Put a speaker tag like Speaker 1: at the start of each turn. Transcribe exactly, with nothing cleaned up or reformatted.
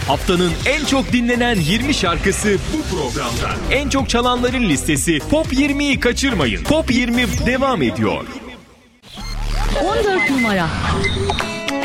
Speaker 1: Haftanın en çok dinlenen yirmi şarkısı bu programda. En çok çalanların listesi Top yirmiyi kaçırmayın. Top yirmi devam ediyor.
Speaker 2: on dört numara.